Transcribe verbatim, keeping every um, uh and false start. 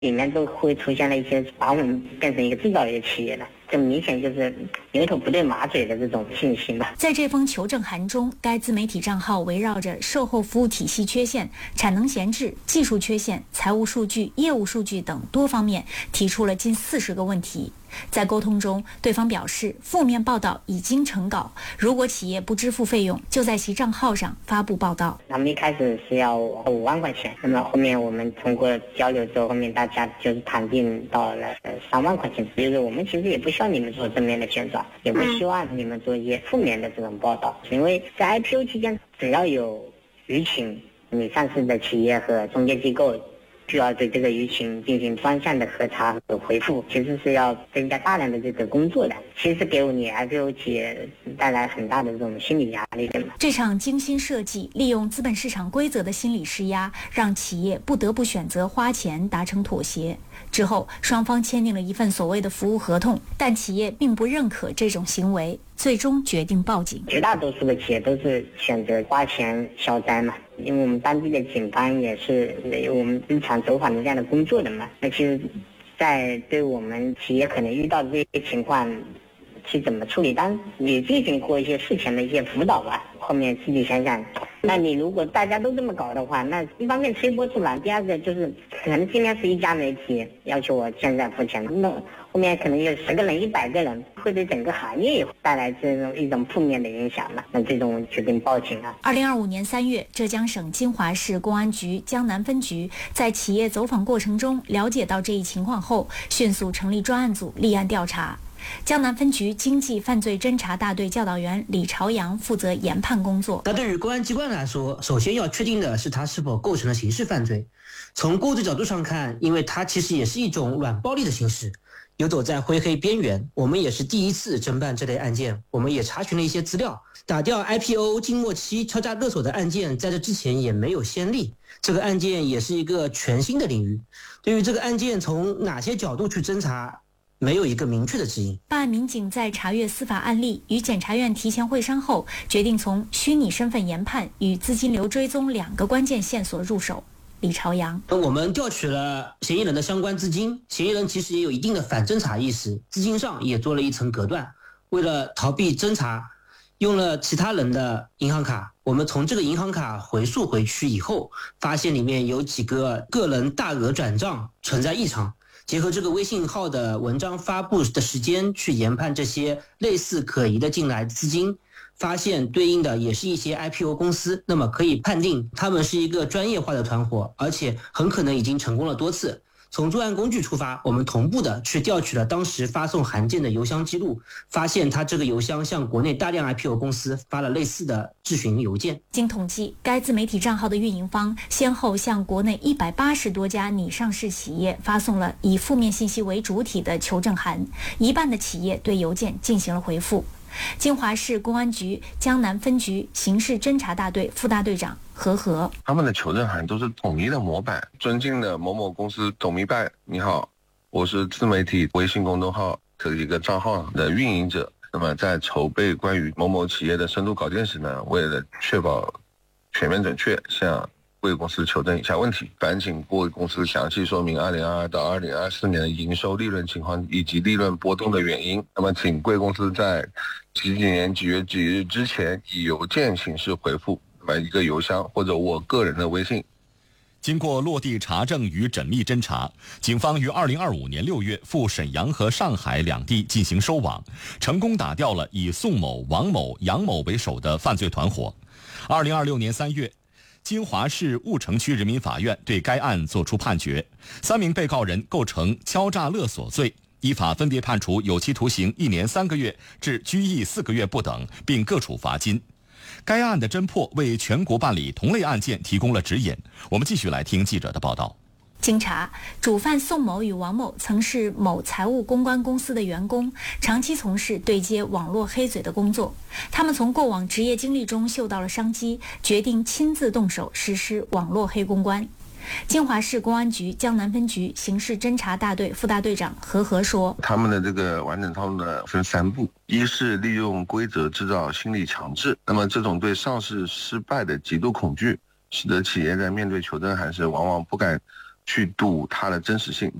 里面都会出现了一些把我们变成一个制造业企业的，这明显就是牛头不对马嘴的这种信息嘛。 在这封求证函中，该自媒体账号围绕着售后服务体系缺陷、产能闲置、技术缺陷、财务数据、业务数据等多方面提出了近四十个问题。在沟通中，对方表示负面报道已经成稿，如果企业不支付费用，就在其账号上发布报道。 他们一开始是要五万块钱，那么后面我们通过交流之后，后面大家就是谈定到了三万块钱。就是我们其实也不需要你们做正面的宣传，也不希望你们做一些负面的这种报道，因为在 I P O 期间，只要有舆情，你上市的企业和中介机构需要对这个舆情进行双向的核查和回复，其实是要增加大量的这个工作的，其实给你 I P O 企业带来很大的这种心理压力的嘛。 这场精心设计、利用资本市场规则的心理施压，让企业不得不选择花钱达成妥协。之后，双方签订了一份所谓的服务合同，但企业并不认可这种行为，最终决定报警。 绝大多数的企业都是选择花钱消灾嘛，因为我们当地的警方也是有我们日常走访的这样的工作的嘛。那其实，在对我们企业可能遇到的这些情况去怎么处理，当你进行过一些事前的一些辅导吧。后面自己想想，那你如果大家都这么搞的话，那一方面推波助澜，第二个就是可能今天是一家媒体要求我现在付钱，那后面可能有十个人、一百个人，会对整个行业带来这种一种负面的影响嘛。那这种决定报警啊。 二零二五年三月，浙江省金华市公安局江南分局在企业走访过程中了解到这一情况后，迅速成立专案组立案调查。江南分局经济犯罪侦查大队教导员李朝阳负责研判工作。 那对于公安机关来说，首先要确定的是它是否构成了刑事犯罪。从构罪角度上看，因为它其实也是一种软暴力的形式，游走在灰黑边缘。我们也是第一次侦办这类案件，我们也查询了一些资料，打掉 I P O 经末期敲诈勒索的案件在这之前也没有先例，这个案件也是一个全新的领域。对于这个案件从哪些角度去侦查，没有一个明确的指引。 办案民警在查阅司法案例与检察院提前会商后，决定从虚拟身份研判与资金流追踪两个关键线索入手。李朝阳， 我们调取了嫌疑人的相关资金，嫌疑人其实也有一定的反侦查意识，资金上也做了一层隔断。为了逃避侦查，用了其他人的银行卡。我们从这个银行卡回溯回去以后，发现里面有几个个人大额转账存在异常。结合这个微信号的文章发布的时间去研判这些类似可疑的进来资金，发现对应的也是一些 I P O 公司，那么可以判定他们是一个专业化的团伙，而且很可能已经成功了多次。从作案工具出发，我们同步的去调取了当时发送函件的邮箱记录，发现他这个邮箱向国内大量 I P O 公司发了类似的质询邮件。 经统计，该自媒体账号的运营方先后向国内一百八十多家拟上市企业发送了以负面信息为主体的求证函，一半的企业对邮件进行了回复。金华市公安局江南分局刑事侦查大队副大队长何和， 他们的求证函都是统一的模板。尊敬的某某公司董明白，你好，我是自媒体微信公众号的一个账号的运营者。那么在筹备关于某某企业的深度稿件时呢，为了确保全面准确，向贵公司求证以下问题：烦请贵公司详细说明二零二二到二零二四年的营收利润情况以及利润波动的原因。那么请贵公司在几几年几月几日之前以邮件形式回复，那么一个邮箱或者我个人的微信。 经过落地查证与缜密侦查，警方于二零二五年六月赴沈阳和上海两地进行收网，成功打掉了以宋某、王某、杨某为首的犯罪团伙。二零二六年三月，金华市婺城区人民法院对该案作出判决，三名被告人构成敲诈勒索罪，依法分别判处有期徒刑一年三个月至拘役四个月不等，并各处罚金。该案的侦破为全国办理同类案件提供了指引。我们继续来听记者的报道。 经查，主犯宋某与王某曾是某财务公关公司的员工，长期从事对接网络黑嘴的工作。他们从过往职业经历中嗅到了商机，决定亲自动手实施网络黑公关。金华市公安局江南分局刑事侦查大队副大队长何和说， 他们的这个完整操作呢分三步：一是利用规则制造心理强制，那么这种对上市失败的极度恐惧，使得企业在面对求证函时往往不敢去赌它的真实性。